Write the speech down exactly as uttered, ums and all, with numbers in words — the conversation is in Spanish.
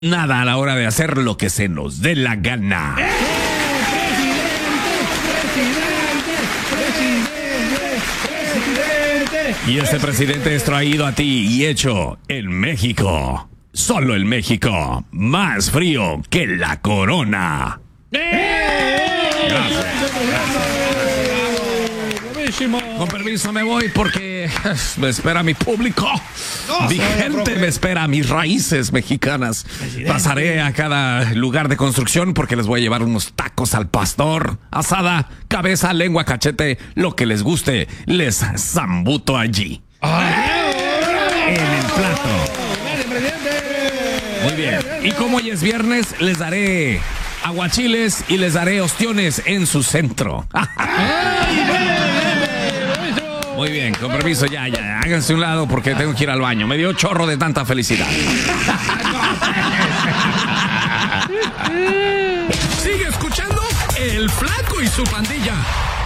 nada a la hora de hacer lo que se nos dé la gana. ¡Eh! ¡Presidente! ¡Presidente! ¡Presidente! Y este presidente es traído a ti y hecho en México. Solo en México. Más frío que la corona. Gracias. Con permiso me voy porque me espera mi público. No, mi vaya, gente profe. me espera, mis raíces mexicanas. Presidente. Pasaré a cada lugar de construcción porque les voy a llevar unos tacos al pastor, asada, cabeza, lengua, cachete, lo que les guste. Les zambuto allí. En el plato. ¡Gracias, presidente! Muy bien. Y como hoy es viernes, les daré aguachiles y les daré ostiones en su centro. Muy bien, con permiso, ya, ya, háganse un lado porque tengo que ir al baño. Me dio chorro de tanta felicidad. Sigue escuchando El Flaco y su pandilla.